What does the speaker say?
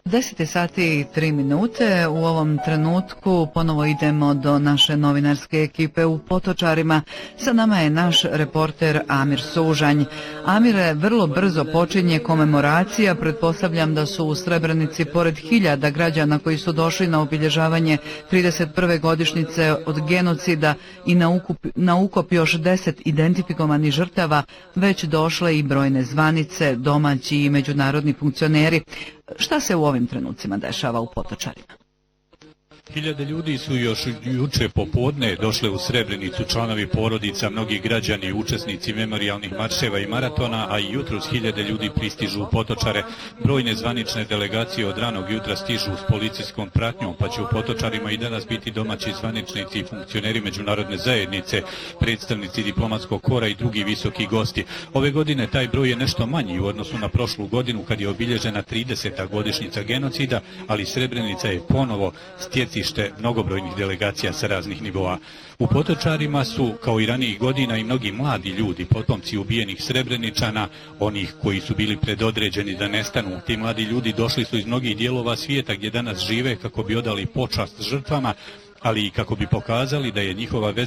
10 sati i 3 minute. U ovom trenutku ponovo idemo do naše novinarske ekipe u Potočarima. Sa nama je naš reporter Amir Sužanj. Amire, vrlo brzo počinje komemoracija. Pretpostavljam da su u Srebrenici pored hiljada građana koji su došli na obilježavanje 31. godišnjice od genocida i na ukop još 10 identifikovanih žrtava već došle i brojne zvanice, domaći i međunarodni funkcioneri. Šta se u ovim trenucima dešava u Potočarima? Hiljade ljudi su još juče popodne došle u Srebrenicu, članovi porodica, mnogi građani, učesnici memorijalnih marševa i maratona, a i jutros hiljade ljudi pristižu u Potočare. Brojne zvanične delegacije od ranog jutra stižu s policijskom pratnjom, pa će u Potočarima i danas biti domaći zvaničnici i funkcioneri međunarodne zajednice, predstavnici diplomatskog kora i drugi visoki gosti. Ove godine taj broj je nešto manji u odnosu na prošlu godinu kad je obilježena 30. godišnjica genocida, ali Srebrenica je ponovo stjecište mnogobrojnih delegacija sa raznih nivoa. U Potočarima su, kao i ranijih godina, i mnogi mladi ljudi, potomci ubijenih Srebreničana, onih koji su bili predodređeni da nestanu. Ti mladi ljudi došli su iz mnogih dijelova svijeta gdje danas žive kako bi odali počast žrtvama, ali i kako bi pokazali da je njihova veza